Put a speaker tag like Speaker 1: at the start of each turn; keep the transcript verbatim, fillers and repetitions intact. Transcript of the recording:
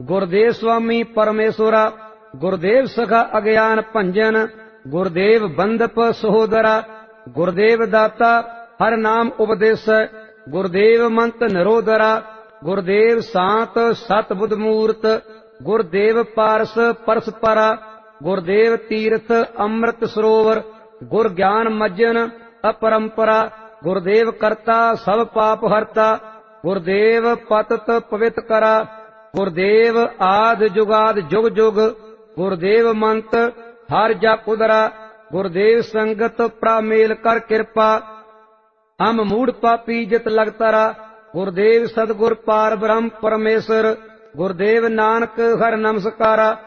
Speaker 1: गुरदेव स्वामी परमेश्वरा। गुरदेव सखा अज्ञान भंजन। गुरदेव बंदप सहोदरा। गुरदेव दाता हर नाम उपदेश। गुरदेव मंत निरोधरा। गुरदेव शांत सत बुध मूर्त। गुरदेव पारस परसपरा। गुरदेव तीर्थ अमृत सरोवर। गुर ज्ञान मज्जन अपरंपरा। गुरदेव करता सब पाप हरता। गुरदेव पतत पवित करा। गुरदेव आद जुगाद जुग जुग। गुरदेव मंत हर जप उदरा। गुरदेव संगत प्रामेल कर कृपा। हम मूढ़ पापी जित लगतारा। गुरदेव सदगुर पार ब्रह्म परमेश्वर। गुरदेव नानक हर नमस्कारा।